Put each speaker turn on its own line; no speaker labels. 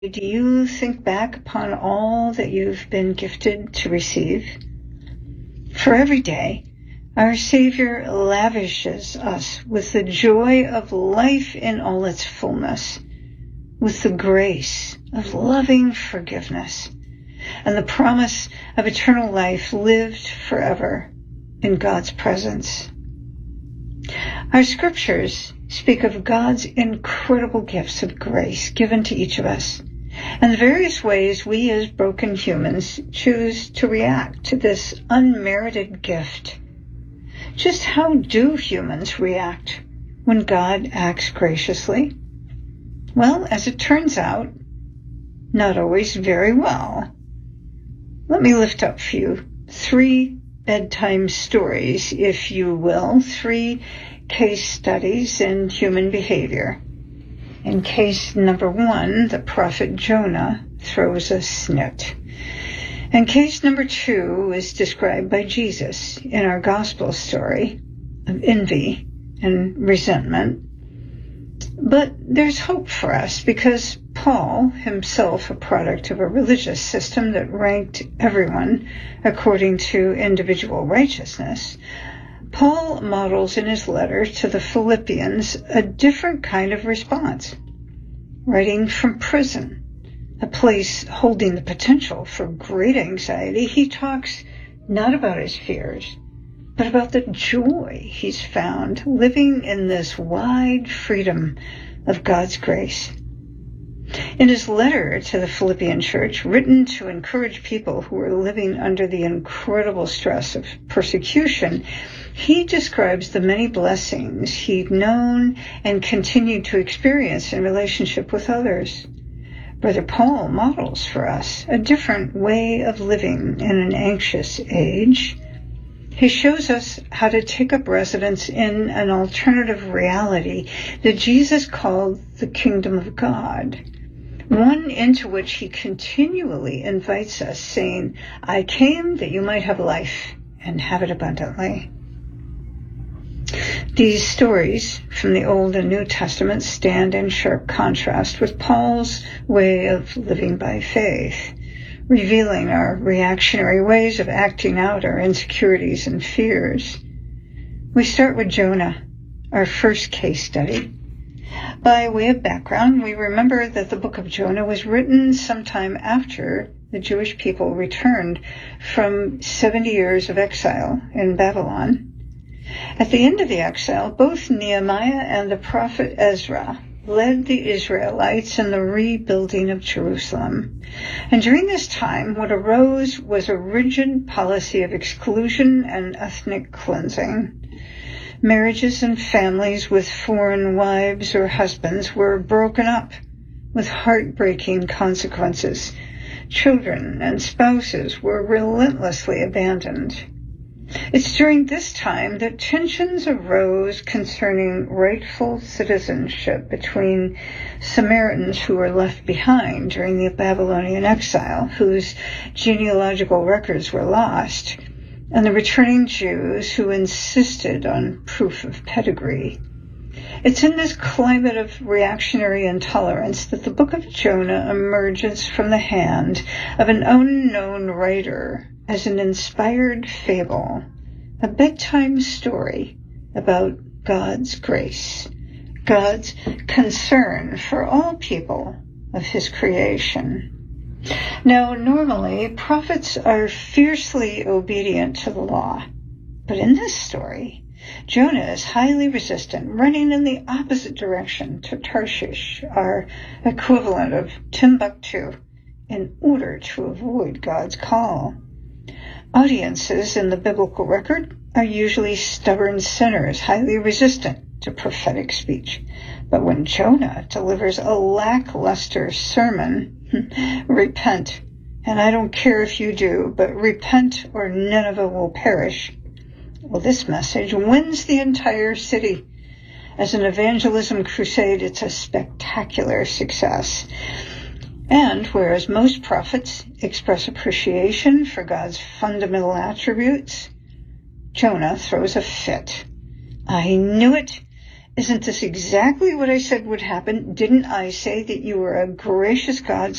Do you think back upon all that you've been gifted to receive? For every day, our Savior lavishes us with the joy of life in all its fullness, with the grace of loving forgiveness, and the promise of eternal life lived forever in God's presence. Our scriptures speak of God's incredible gifts of grace given to each of us, and the various ways we as broken humans choose to react to this unmerited gift. Just how do humans react when God acts graciously? Well, as it turns out, not always very well. Let me lift up for you 3 bedtime stories, if you will, 3 case studies in human behavior. In case number 1, the prophet Jonah throws a snit. And case number 2 is described by Jesus in our gospel story of envy and resentment. But there's hope for us because Paul, himself a product of a religious system that ranked everyone according to individual righteousness, Paul models in his letter to the Philippians a different kind of response. Writing from prison, a place holding the potential for great anxiety, he talks not about his fears, but about the joy he's found living in this wide freedom of God's grace. In his letter to the Philippian church, written to encourage people who were living under the incredible stress of persecution, he describes the many blessings he'd known and continued to experience in relationship with others. Brother Paul models for us a different way of living in an anxious age. He shows us how to take up residence in an alternative reality that Jesus called the kingdom of God, one into which he continually invites us, saying, "I came that you might have life and have it abundantly." These stories from the Old and New Testament stand in sharp contrast with Paul's way of living by faith, revealing our reactionary ways of acting out our insecurities and fears. We start with Jonah, our first case study. By way of background, we remember that the book of Jonah was written sometime after the Jewish people returned from 70 years of exile in Babylon. At the end of the exile, both Nehemiah and the prophet Ezra led the Israelites in the rebuilding of Jerusalem. And during this time, what arose was a rigid policy of exclusion and ethnic cleansing. Marriages and families with foreign wives or husbands were broken up with heartbreaking consequences. Children and spouses were relentlessly abandoned. It's during this time that tensions arose concerning rightful citizenship between Samaritans who were left behind during the Babylonian exile, whose genealogical records were lost, and the returning Jews who insisted on proof of pedigree. It's in this climate of reactionary intolerance that the book of Jonah emerges from the hand of an unknown writer as an inspired fable, a bedtime story about God's grace, God's concern for all people of his creation. Now, normally, prophets are fiercely obedient to the law, but in this story, Jonah is highly resistant, running in the opposite direction to Tarshish, our equivalent of Timbuktu, in order to avoid God's call. Audiences in the biblical record are usually stubborn sinners, highly resistant to prophetic speech. But when Jonah delivers a lackluster sermon, repent, and I don't care if you do, but repent or Nineveh will perish. Well, this message wins the entire city. As an evangelism crusade, it's a spectacular success. And whereas most prophets express appreciation for God's fundamental attributes, Jonah throws a fit. "I knew it. Isn't this exactly what I said would happen? Didn't I say that you were a gracious God